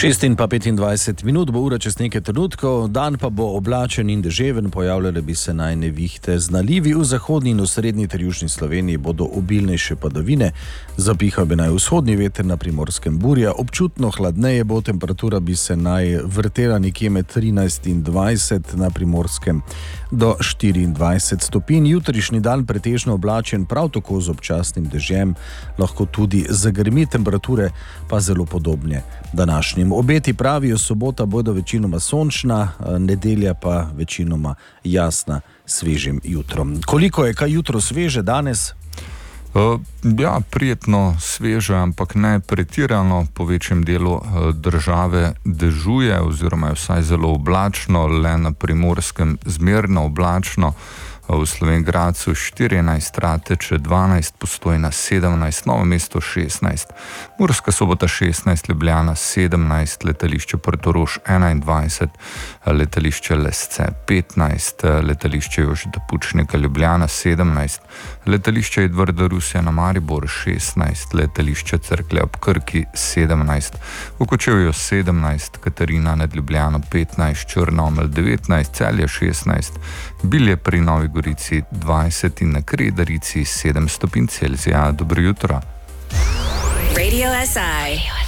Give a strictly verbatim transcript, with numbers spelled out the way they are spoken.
šest in pa petindvajset minut bo ura čez nekaj trenutkov, dan pa bo oblačen in deževen, pojavljale bi se naj nevihte z nalivi. V zahodni in v srednji ter južni Sloveniji bodo obilnejše padavine, zapihal bi naj vzhodni veter, na Primorskem burja, občutno hladneje bo, temperatura bi se naj vrtela nekje med trinajst in dvajset, na Primorskem do štiriindvajset stopinj. Jutrišnji dan pretežno oblačen, prav tako z občasnim dežjem, lahko tudi zagrmi, temperature pa zelo podobne današnjim. Obeti pravijo, sobota bodo večinoma sončna, nedelja pa večinoma jasna, svežim jutrom. Koliko je kaj jutro sveže danes? Uh, ja, prijetno sveže, ampak ne pretirano. Po večjem delu uh, države dežuje oziroma je vsaj zelo oblačno, le na Primorskem zmerno oblačno. V Slovenj Gradcu štirinajst, Rateče dvanajst, Postojna sedemnajst, Novo mesto šestnajst, Murska Sobota šestnajst, Ljubljana sedemnajst, letališče Portorož enaindvajset, letališče Lesce petnajst, letališče Jožeta Pučnika Ljubljana sedemnajst, letališče Edvarda Rusija na Maribor šestnajst, letališče Cerklje ob Krki sedemnajst, v Kočevju sedemnajst, Katarina nad Ljubljano petnajst, Črnomelj devetnajst, Celje šestnajst, Bilje pri Novi Gorici dvajset in na Kredarici sedem stopinj Celzija. Dobro jutro. Radio S I.